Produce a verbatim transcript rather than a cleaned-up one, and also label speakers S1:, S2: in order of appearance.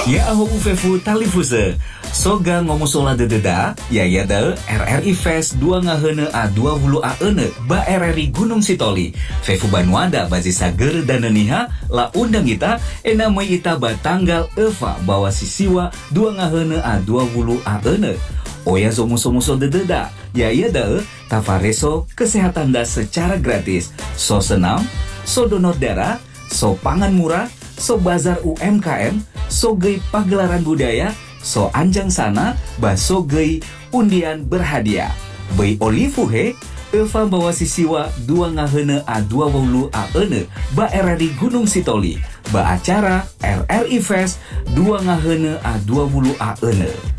S1: Ya aho ufefu talifuse. Soga ngomusola dededa, ya ya de R R I Fest dua ngahene a dua puluh a ene ba R R I Gunung Sitoli. Fefu Banuada bazi sager dan neniha la undang ita enamai ita ba tanggal eva bawa sisiwa dua ngahene a dua puluh a ene. Oya zomuso-muso dededa, ya ya de tafareso kesehatan da secara gratis. So senam, so donor darah, so pangan murah, so bazar U M K M, so gei pagelaran budaya, so anjang sana, ba so gei undian berhadiah. Bei olivuhe, Eva bawa sisiwa dua ngahene a dua puluh a ene, ba R R I Gunung Sitoli, ba acara R R I Fest dua ngahene a dua puluh a ene.